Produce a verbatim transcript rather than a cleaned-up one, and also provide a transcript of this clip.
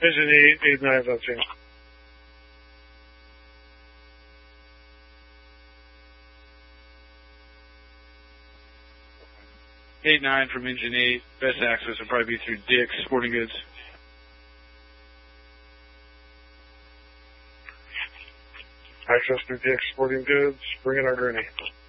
Engine eight, eight nine, that's it. eight nine from Engine eight. Best access would probably be through Dick's Sporting Goods. Access through Dick's Sporting Goods. Bring it our gurney.